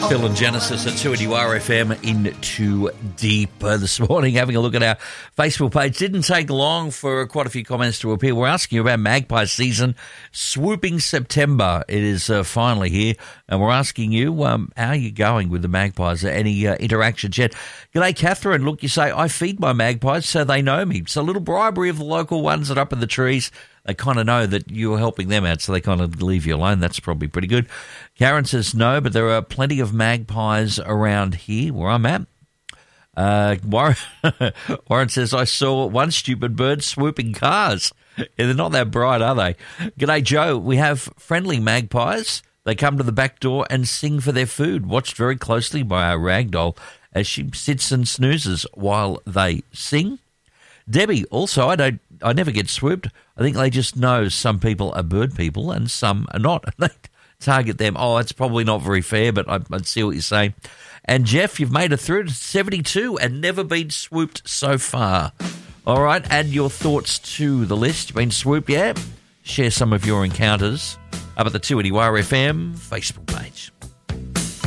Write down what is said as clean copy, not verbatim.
Phil and Genesis at 2WRFM in Too Deep this morning, having a look at our Facebook page. Didn't take long for quite a few comments to appear. We're asking you about magpie season, swooping September. It is finally here, and we're asking you, how are you going with the magpies? Any interactions yet? G'day, Catherine. Look, you say, I feed my magpies so they know me. It's a little bribery of the local ones that are up in the trees. They kind of know that you're helping them out, so they kind of leave you alone. That's probably pretty good. Karen says no, but there are plenty of magpies around here where I'm at. Warren says, I saw one stupid bird swooping cars. Yeah, they're not that bright, are they? G'day, Joe. We have friendly magpies. They come to the back door and sing for their food, watched very closely by our ragdoll as she sits and snoozes while they sing. Debbie, also, I never get swooped. I think they just know some people are bird people and some are not. They target them. Oh, it's probably not very fair, but I'd see what you're saying. And Jeff, you've made it through to 72 and never been swooped so far. All right, add your thoughts to the list. You've been swooped, yeah? Share some of your encounters up at the 2WRFM Facebook page.